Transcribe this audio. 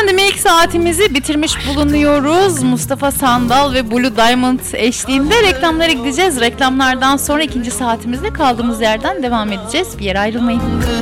Efendim ilk saatimizi bitirmiş bulunuyoruz. Mustafa Sandal ve Blue Diamond eşliğinde reklamlara gideceğiz. Reklamlardan sonra ikinci saatimizde kaldığımız yerden devam edeceğiz. Bir yere ayrılmayın.